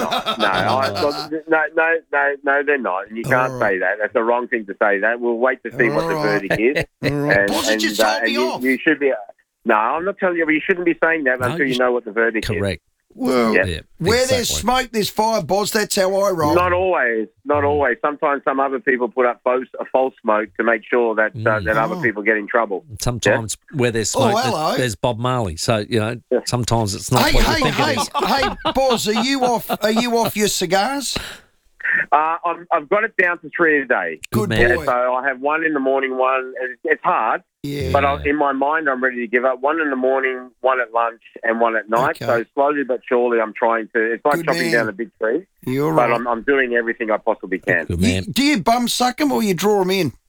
No, they're not. And you can't say that. That's the wrong thing to say that. We'll wait to see what the verdict is. And just told me off. You should be... No, I'm not telling you, but you shouldn't be saying that until you know what the verdict is. Correct. Well, where there's smoke, there's fire, Boz. That's how I roll. Not always. Sometimes some other people put up false smoke to make sure that that other people get in trouble. Sometimes where there's smoke, there's Bob Marley. So sometimes it's not what you think it is. Hey, Boz, are you off your cigars? I've got it down to 3 a day. Good boy. So I have 1 in the morning, 1. It's hard. Yeah. But in my mind, I'm ready to give up. 1 in the morning, 1 at lunch, and 1 at night. Okay. So slowly but surely, I'm trying to. It's like chopping down a big tree. You're right. But I'm doing everything I possibly can. Good man. Do you bum suck them or you draw them in?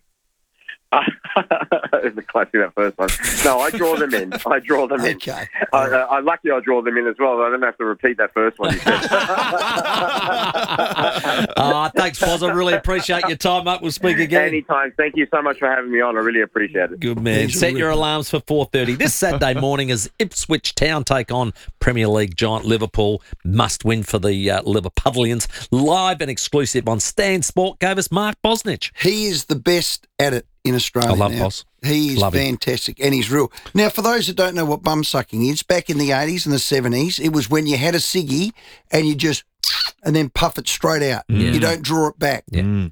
It's a classic, that first one. No, I draw them in. Okay. I'm lucky I draw them in as well. I don't have to repeat that first one you said. Thanks, Boz. I really appreciate your time, mate. We'll speak again. Anytime. Thank you so much for having me on. I really appreciate it. Good man. Set your alarms for 4:30 this Saturday morning as Ipswich Town take on Premier League giant Liverpool. Must win for the Liverpudlians. Live and exclusive on Stan Sport gave us Mark Bosnich. He is the best at it in Australia. I love now. Boss. He is fantastic, and he's real. Now, for those that don't know what bum sucking is, back in the 80s and the 70s, it was when you had a ciggy and you just and then puff it straight out. You don't draw it back. Yeah.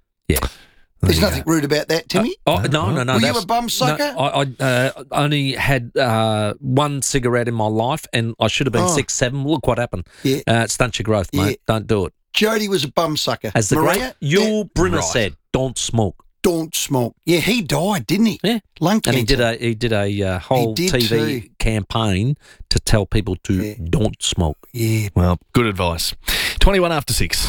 There's nothing rude about that, Timmy. No. Were you a bum sucker? No, I only had 1 cigarette in my life, and I should have been 6, 7. Look what happened. Yeah. Stunt your growth, mate. Don't do it. Jody was a bum sucker. As the great Yul Brynner said, don't smoke. Don't smoke. Yeah, he died, didn't he? Yeah, lung cancer. And he did a whole TV campaign to tell people to don't smoke. Yeah. Well, good advice. 21 after 6.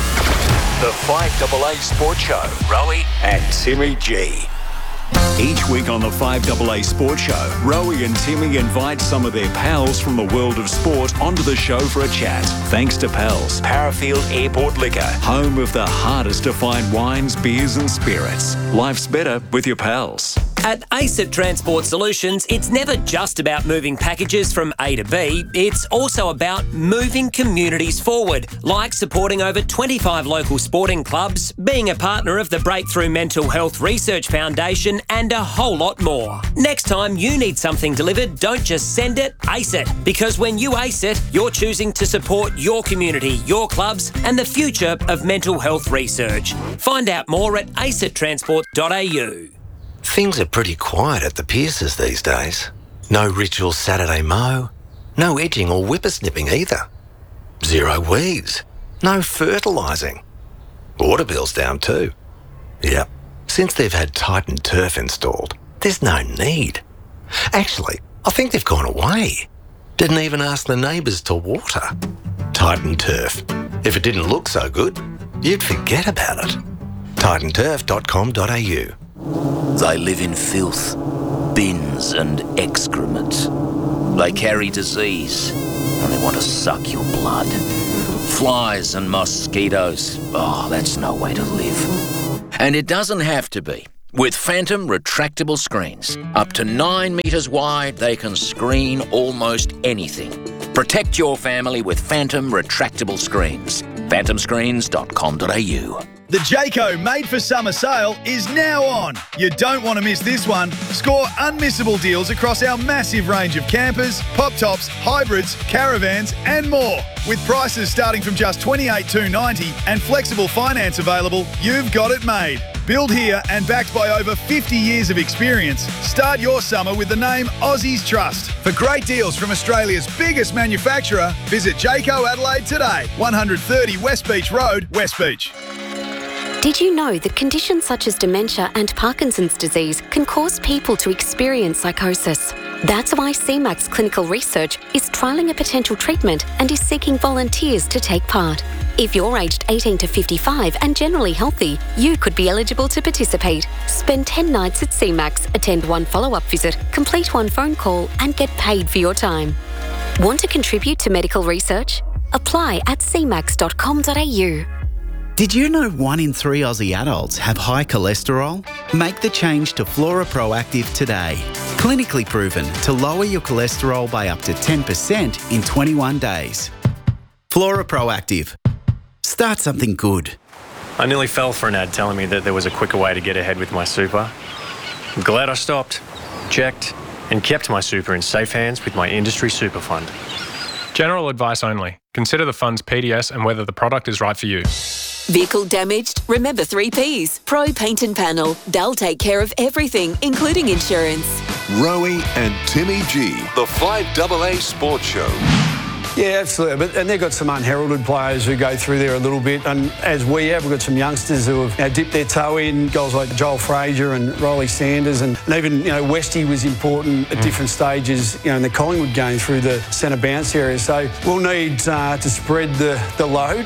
The 5AA Sports Show. Rowie and Timmy G. Each week on the 5AA Sports Show, Rowie and Timmy invite some of their pals from the world of sport onto the show for a chat. Thanks to Pals, Parafield Airport Liquor, home of the hardest to find wines, beers and spirits. Life's better with your pals. At ACET Transport Solutions, it's never just about moving packages from A to B, it's also about moving communities forward, like supporting over 25 local sporting clubs, being a partner of the Breakthrough Mental Health Research Foundation, and a whole lot more. Next time you need something delivered, don't just send it, ACE it. Because when you ACE it, you're choosing to support your community, your clubs, and the future of mental health research. Find out more at acetransport.au. Things are pretty quiet at the Pierces these days. No ritual Saturday mow, no edging or whippersnipping either. 0 weeds, no fertilising. Water bill's down too. Yep, since they've had Titan Turf installed, there's no need. Actually, I think they've gone away. Didn't even ask the neighbours to water. Titan Turf. If it didn't look so good, you'd forget about it. TitanTurf.com.au. They live in filth, bins and excrement. They carry disease and they want to suck your blood. Flies and mosquitoes. Oh, that's no way to live. And it doesn't have to be. With Phantom retractable screens, up to 9 metres wide, they can screen almost anything. Protect your family with Phantom retractable screens. PhantomScreens.com.au. The Jayco Made for Summer sale is now on. You don't want to miss this one. Score unmissable deals across our massive range of campers, pop tops, hybrids, caravans and more. With prices starting from just $28,290 and flexible finance available, you've got it made. Built here and backed by over 50 years of experience, start your summer with the name Aussies Trust. For great deals from Australia's biggest manufacturer, visit Jayco Adelaide today, 130 West Beach Road, West Beach. Did you know that conditions such as dementia and Parkinson's disease can cause people to experience psychosis? That's why CMAX Clinical Research is trialling a potential treatment and is seeking volunteers to take part. If you're aged 18 to 55 and generally healthy, you could be eligible to participate. Spend 10 nights at CMAX, attend 1 follow-up visit, complete 1 phone call and get paid for your time. Want to contribute to medical research? Apply at cmax.com.au. Did you know 1 in 3 Aussie adults have high cholesterol? Make the change to Flora Proactive today. Clinically proven to lower your cholesterol by up to 10% in 21 days. Flora Proactive. Start something good. I nearly fell for an ad telling me that there was a quicker way to get ahead with my super. I'm glad I stopped, checked, and kept my super in safe hands with my industry super fund. General advice only. Consider the fund's PDS and whether the product is right for you. Vehicle damaged? Remember 3 Ps. Pro Paint and Panel. They'll take care of everything, including insurance. Rowie and Timmy G, the 5AA Sports Show. Yeah, absolutely. And they've got some unheralded players who go through there a little bit. And as we have, we've got some youngsters who have dipped their toe in, guys like Joel Frazier and Riley Sanders. And even, Westy was important at different stages, in the Collingwood game through the centre bounce area. So we'll need to spread the load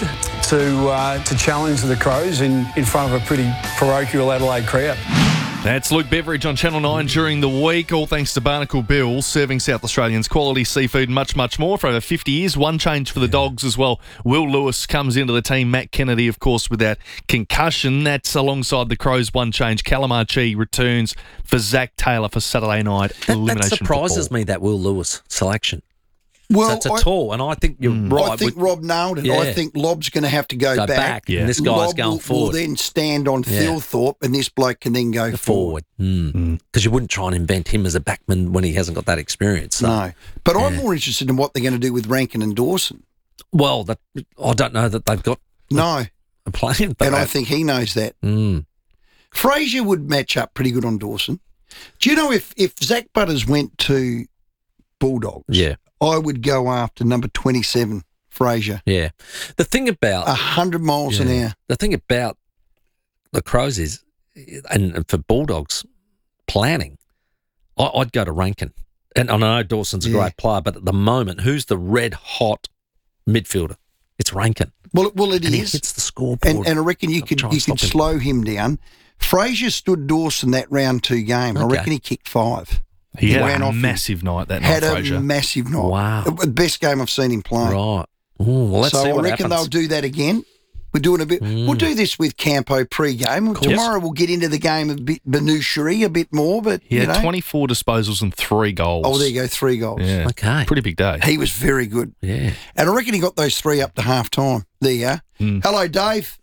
to challenge the Crows in front of a pretty parochial Adelaide crowd. That's Luke Beveridge on Channel 9 during the week, all thanks to Barnacle Bill, serving South Australians quality seafood and much, much more for over 50 years. One change for the Dogs as well. Will Lewis comes into the team. Matt Kennedy, of course, with that concussion. That's alongside the Crows. One change. Calamarchi returns for Zach Taylor for Saturday night elimination. That surprises football. me, that Will Lewis selection. Well, so it's a tall, and I think you're right. I think Rob nailed it. Yeah. I think Lob's going to have to go back. Yeah. And this guy's Lob going forward. will then stand on Thilthorpe, and this bloke can then go forward. Because you wouldn't try and invent him as a backman when he hasn't got that experience. So. No. But I'm more interested in what they're going to do with Rankin and Dawson. Well, I don't know that they've got a plan. And I think he knows that. Frazier would match up pretty good on Dawson. Do you know if Zach Butters went to Bulldogs, I would go after number 27, Frazier. Yeah. The thing about 100 miles an hour. The thing about the Crows is, and for Bulldogs planning, I'd go to Rankin. And I know Dawson's a great player, but at the moment, who's the red hot midfielder? It's Rankin. Well, it and is. He hits the scoreboard. And I reckon you could slow him down. Frazier stood Dawson that round 2 game. I reckon he kicked 5. He had a massive night that night, Frazier. Had a massive night. Wow. The best game I've seen him play. Right. Well, let's see what I reckon happens. they'll do that again. We're doing a bit. We'll do this with Campo pre-game. Tomorrow we'll get into the game a bit minutiae, a bit more. But he had 24 disposals and 3 goals. Oh, there you go, 3 goals. Yeah. Okay. Pretty big day. He was very good. Yeah. And I reckon he got those 3 up to half time. There you are. Hello, Dave.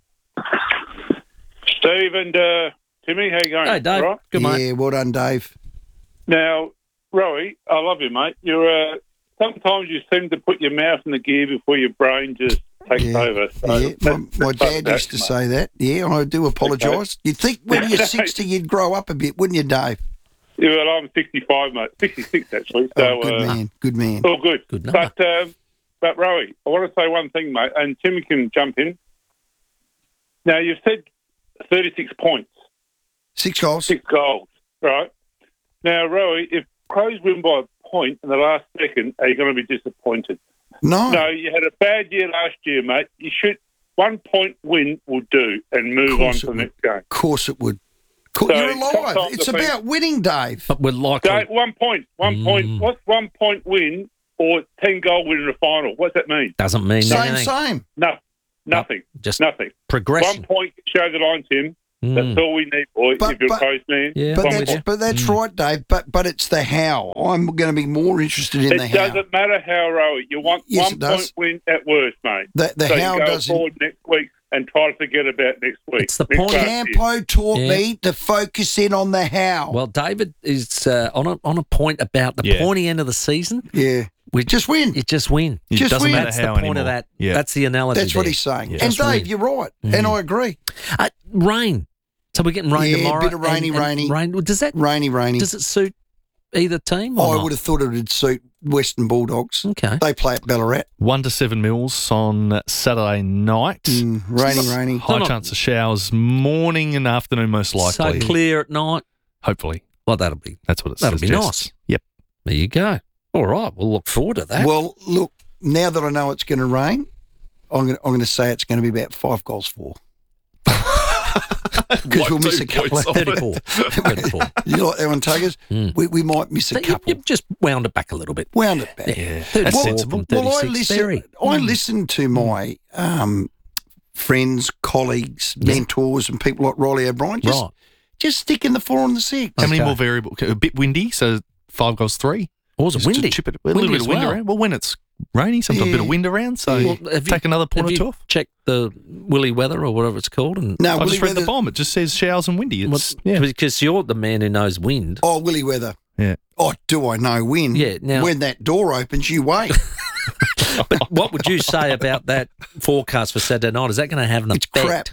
Steve and Timmy, how you going? Hey, Dave. Right? Good, mate. Yeah, well done, Dave. Now, Rowie, I love you, mate. You're sometimes you seem to put your mouth in the gear before your brain just takes over. So my dad used to say that. Yeah, I do apologise. You'd think when you're 60 you'd grow up a bit, wouldn't you, Dave? Yeah, well, I'm 65, mate. 66, actually. So, good man. All good. Good number. But Rowie, I want to say one thing, mate, and Timmy can jump in. Now, you've said 36 points. 6 goals. 6 goals, right. Now, Rowie, if Crows win by a point in the last second, are you going to be disappointed? No, you had a bad year last year, mate. You should 1 point win will do and move on to the next game. Of course it would. You're alive. It's about winning, Dave. But we're likely. Dave, 1 point. 1 point. What's 1 point win or 10-goal win in the final? What's that mean? Doesn't mean anything. Same. No, nothing. Just nothing. Progression. 1 point can show the line, Tim. That's all we need, boy, if you're a Crows fan. Yeah, but that's right, Dave. But it's the how. I'm going to be more interested in the how. It doesn't matter how, Rowie. You want 1 point win at worst, mate. The so how you go doesn't. forward next week and try to forget about next week. It's the point. Campo taught me to focus in on the how. Well, David is on a point about the pointy end of the season. Yeah. We just win. You just win. It just doesn't win. matter how the point of that. Yeah. That's the analogy. That's what he's saying. Yeah. And Just Dave, win. you're right, and I agree. Rain. So we're getting rain tomorrow. A bit of rainy. Rain. Does that rainy? Does it suit either team? Or I would have thought it would suit Western Bulldogs. Okay. They play at Ballarat. 1 to 7 mils on Saturday night. Rainy. High chance of showers morning and afternoon, most likely. So clear at night. Hopefully. Well, that's what it that'll suggests. be nice. Yep. There you go. All right. We'll look forward to that. Well, look. Now that I know it's going to rain, I'm going to say it's going to be about 5 goals for. Because we'll miss a couple of 34. You like that one, Tuggers? We might miss a couple. You've just wound it back a little bit. Wound it back. Yeah. That's sensible. Well, I listen to my friends, colleagues, mentors, and people like Riley O'Brien. Just stick in the 4 and the 6. How many more variables? A bit windy, so 5 goals 3. Or was it windy? Chip it, a little bit of wind around. Well, when it's rainy, sometimes a bit of wind around, so take another point or two off. Check the Willy weather or whatever it's called. And no, I just read the bomb. It just says showers and windy. Because you're the man who knows wind. Oh, Willy weather. Yeah. Oh, do I know wind? Yeah. Now, when that door opens, you wait. But what would you say about that forecast for Saturday night? Is that going to have an effect? Crap.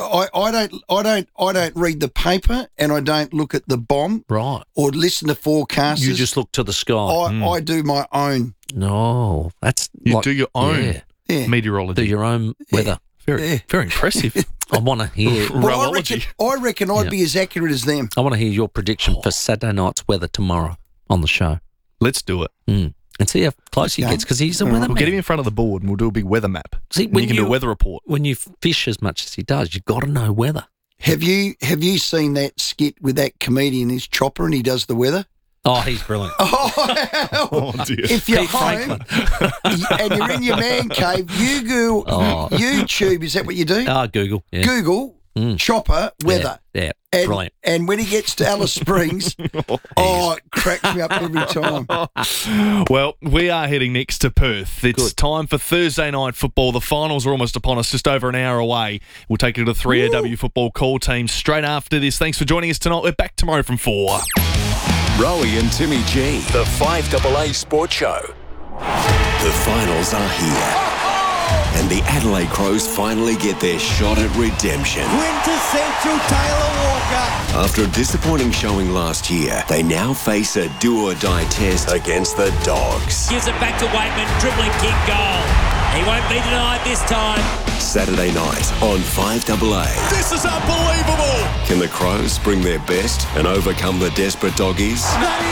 I don't read the paper and I don't look at the bomb. Right. Or listen to forecasters. You just look to the sky. I do my own. No, that's you do your own meteorology. Do your own weather. Very impressive. I want to hear. Well, I reckon I'd be as accurate as them. I want to hear your prediction for Saturday night's weather tomorrow on the show. Let's do it. And see how close he gets, because he's a weatherman. We'll get him in front of the board and we'll do a big weather map. See, when you can do a weather report. When you fish as much as he does, you've got to know weather. Have you seen that skit with that comedian, his chopper, and he does the weather? Oh, he's brilliant. Oh, dear. If you're home and you're in your man cave, you go YouTube. Is that what you do? Google. Yeah. Google chopper weather. Yeah, brilliant. And when he gets to Alice Springs, it cracks me up every time. Well, we are heading next to Perth. It's time for Thursday night football. The finals are almost upon us, just over an hour away. We'll take you to the 3AW football call team straight after this. Thanks for joining us tonight. We're back tomorrow from 4. Rowie and Timmy G, the 5AA Sports Show. The finals are here. And the Adelaide Crows finally get their shot at redemption. Quintessential Taylor Walker. After a disappointing showing last year, they now face a do-or-die test against the Dogs. Gives it back to Waitman, dribbling kick goal. He won't be denied this time. Saturday night on 5AA. This is unbelievable. Can the Crows bring their best and overcome the desperate Doggies? That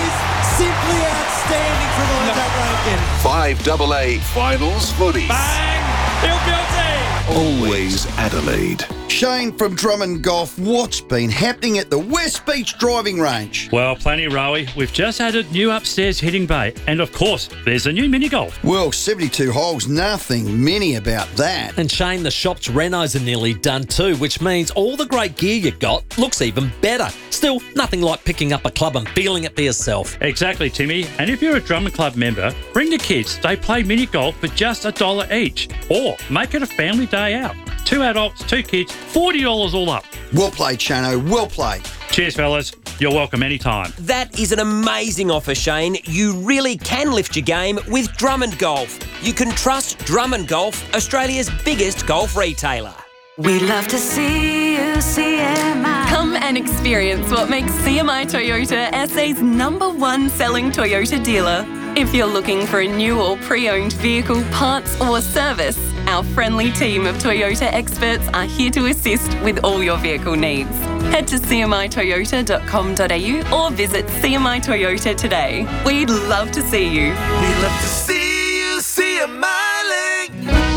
is simply outstanding from Isaac Rankin. 5AA Finals Footy. Bang! Always Adelaide. Shane from Drummond Golf, what's been happening at the West Beach driving range? Well, plenty, Rowie. We've just added new upstairs hitting bay. And, of course, there's a new mini golf. Well, 72 holes, nothing mini about that. And, Shane, the shop's renos are nearly done too, which means all the great gear you got looks even better. Still, nothing like picking up a club and feeling it for yourself. Exactly, Timmy. And if you're a Drummond Club member, bring the kids. They play mini golf for just $1 each. Or make it a family day out. 2 adults, 2 kids, $40 all up. Well played, Shano. Well played. Cheers, fellas. You're welcome anytime. That is an amazing offer, Shane. You really can lift your game with Drummond Golf. You can trust Drummond Golf, Australia's biggest golf retailer. We'd love to see you, CMI. Come and experience what makes CMI Toyota SA's #1 selling Toyota dealer. If you're looking for a new or pre-owned vehicle, parts or service, Our friendly team of Toyota experts are here to assist with all your vehicle needs. Head to cmitoyota.com.au or visit CMI Toyota today. We'd love to see you. We love to see you smiling.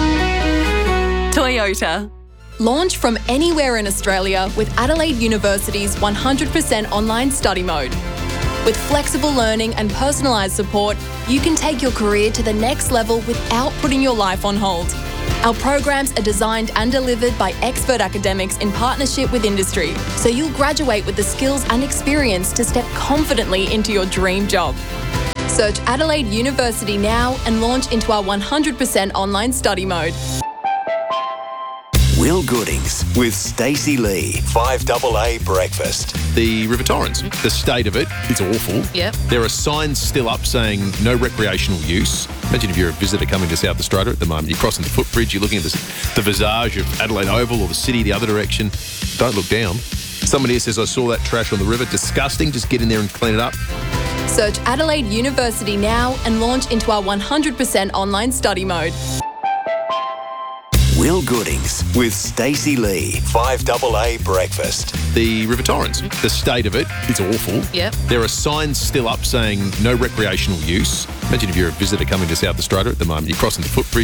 Toyota. Launch from anywhere in Australia with Adelaide University's 100% online study mode. With flexible learning and personalised support, you can take your career to the next level without putting your life on hold. Our programs are designed and delivered by expert academics in partnership with industry, so you'll graduate with the skills and experience to step confidently into your dream job. Search Adelaide University now and launch into our 100% online study mode. Will Goodings with Stacey Lee. 5AA Breakfast. The River Torrens, the state of it, it's awful. Yep. There are signs still up saying no recreational use. Imagine if you're a visitor coming to South Australia at the moment. You're crossing the footbridge, you're looking at the visage of Adelaide Oval or the city the other direction. Don't look down. Someone here says, I saw that trash on the river. Disgusting. Just get in there and clean it up. Search Adelaide University now and launch into our 100% online study mode. Will Goodings with Stacey Lee. 5AA Breakfast. The River Torrens, the state of it, it's awful. Yep. There are signs still up saying no recreational use. Imagine if you're a visitor coming to South Australia at the moment. You're crossing the footbridge.